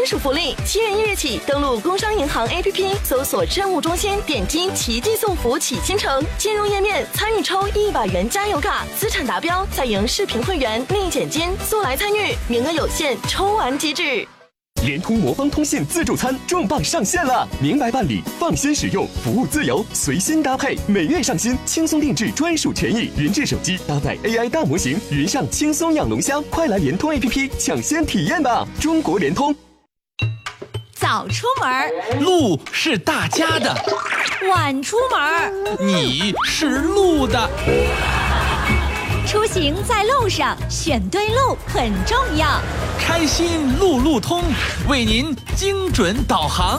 专属福利，7月1日起登录工商银行 APP 搜索政务中心，点击奇迹送福启新城，进入页面参与抽100元加油卡，资产达标再赢视频会员立减金，速来参与，名额有限，抽完即止。 联通魔方通信自助餐重磅上线了，明白办理，放心使用，服务自由，随心搭配，每月上新，轻松定制专属权益，云智手机搭载 AI 大模型，云上轻松养龙虾，快来联通 APP 抢先体验吧！中国联通。 早出门， 路是大家的； 晚出门， 你是路的。 出行在路上，选对路很重要。 开心路路通，为您精准导航。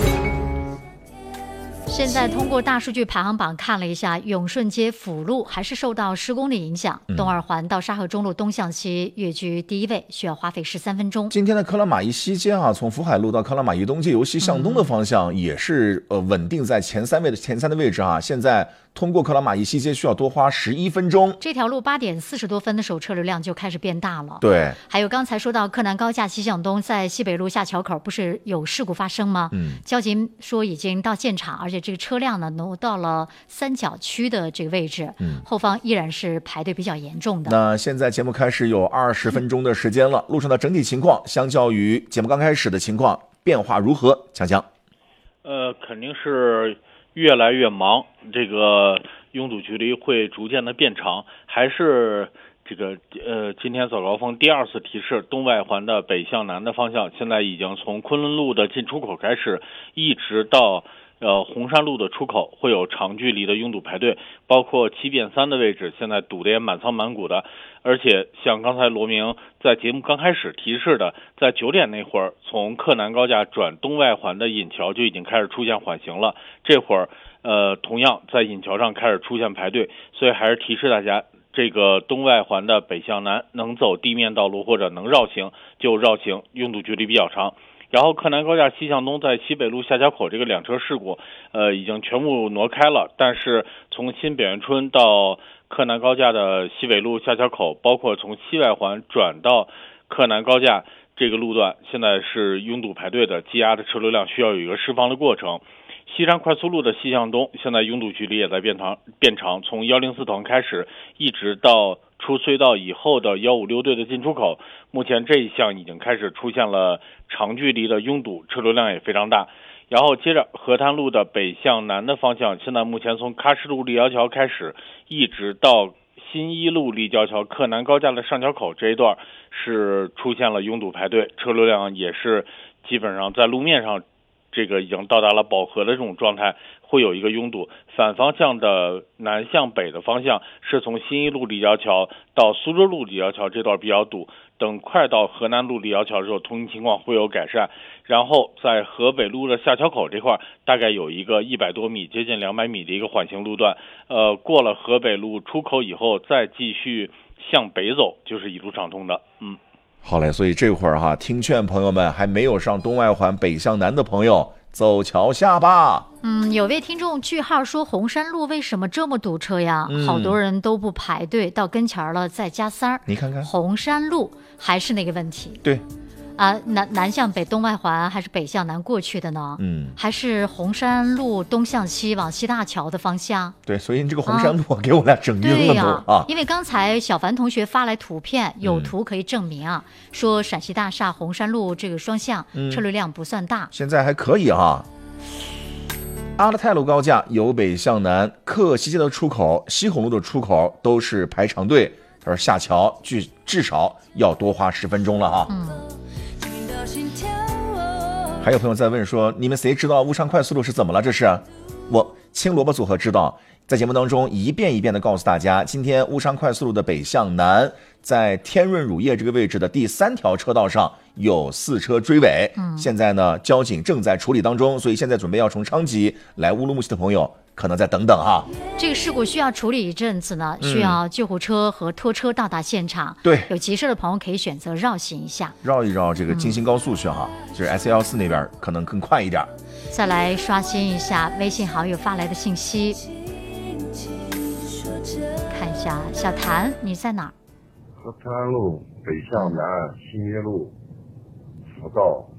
现在通过大数据排行榜看了一下，永顺街辅路还是受到施工的影响，东二环到沙河中路东向西跃居第1位，需要花费13分钟。 今天的克拉玛依西街啊，从福海路到克拉玛依东街由西向东的方向也是稳定在前三的位置啊。现在通过克拉玛依西街需要多花11分钟。这条路8点40多分的时候车流量就开始变大了。 对， 还有刚才说到柯南高架西向东，在西北路下桥口不是有事故发生吗？交警说已经到现场，而且这个车辆呢挪到了三角区的这个位置，后方依然是排队比较严重的。 那现在节目开始有20分钟的时间了，路上的整体情况相较于节目刚开始的情况变化如何？强强。 肯定是越来越忙，这个拥堵距离会逐渐的变长，还是这个今天早高峰第2次提示，东外环的北向南的方向，现在已经从昆仑路的进出口开始，一直到红山路的出口会有长距离的拥堵排队，包括7变3的位置，现在堵得也满仓满谷的。而且像刚才罗明在节目刚开始提示的，在9点那会儿，从克南高架转东外环的引桥就已经开始出现缓行了。这会儿同样在引桥上开始出现排队，所以还是提示大家，这个东外环的北向南能走地面道路或者能绕行就绕行，拥堵距离比较长。然后克南高架西向东在西北路下桥口这个2车事故已经全部挪开了，但是从新北园村到克南高架的西北路下桥口，包括从西外环转到克南高架这个路段，现在是拥堵排队的，积压的车流量需要有一个释放的过程。西山快速路的西向东，现在拥堵距离也在变长，从104团开始，一直到出隧道以后的156队的进出口，目前这一项已经开始出现了长距离的拥堵，车流量也非常大。然后接着河滩路的北向南的方向，现在目前从喀什路立交桥开始，一直到新一路立交桥克南高架的上桥口这一段是出现了拥堵排队，车流量也是基本上在路面上这个已经到达了饱和的这种状态，会有一个拥堵。反方向的南向北的方向是从新一路立交桥到苏州路立交桥这段比较堵，等快到河南路立交桥之后，通行情况会有改善。然后在河北路的下桥口这块大概有一个100多米接近200米的一个缓行路段，过了河北路出口以后再继续向北走就是一路畅通的。 好嘞，所以这会儿哈，听劝朋友们还没有上东外环北向南的朋友，走桥下吧。 有位听众句号说红山路为什么这么堵车呀？好多人都不排队，到跟前了再加3。 你看看红山路还是那个问题。 对。 南向北东外环还是北向南过去的呢？还是红山路东向西往西大桥的方向？ 对，所以你这个红山路给我俩整晕了都因为刚才小凡同学发来图片，有图可以证明啊，说陕西大厦红山路这个双向车流量不算大， 现在还可以哈。阿勒泰路高架由北向南，克西街的出口、西红路的出口都是排长队。他说下桥至少要多花10分钟了哈。还有朋友在问说，你们谁知道乌山快速路是怎么了？这是我青萝卜组合知道，在节目当中一遍一遍的告诉大家，今天乌山快速路的北向南，在天润乳业这个位置的第3条车道上有4车追尾，现在呢交警正在处理当中，所以现在准备要从昌吉来乌鲁木齐的朋友可能再等等哈。 这个事故需要处理一阵子呢，需要救护车和拖车到达现场。 对， 有急事的朋友可以选择绕行一下， 绕一绕这个京新高速去哈，就是 S114那边可能更快一点。 再来刷新一下微信好友发来的信息，看一下小谭你在哪儿？ 河滩路北向南，新业路福道